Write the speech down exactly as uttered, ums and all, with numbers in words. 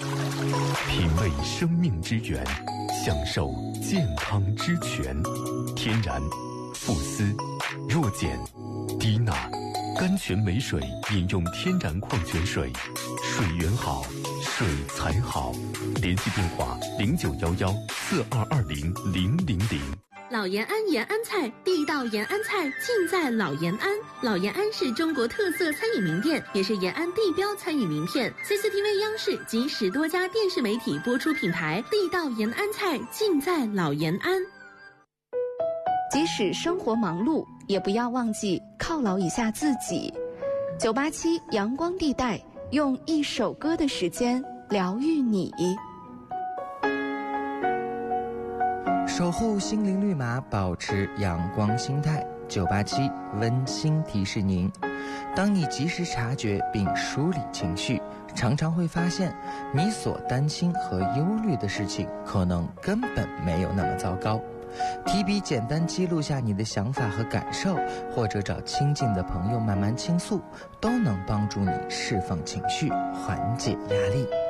品味生命之源，享受健康之泉。天然、富斯、弱碱、低钠，甘泉美水饮用天然矿泉水，水源好，水才好。联系电话零九幺幺四二二零零零零。 老延安延安菜，地道延安菜尽在老延安。老延安是中国特色餐饮名店，也是延安地标餐饮名片。C C T V 央视及十多家电视媒体播出品牌，地道延安菜尽在老延安。 即使生活忙碌，也不要忘记犒劳一下自己。九八七阳光地带，用一首歌的时间疗愈你。 守护心灵绿码，保持阳光心态。九八七温馨提示您：当你及时察觉并梳理情绪，常常会发现你所担心和忧虑的事情可能根本没有那么糟糕。提笔简单记录下你的想法和感受，或者找亲近的朋友慢慢倾诉，都能帮助你释放情绪，缓解压力。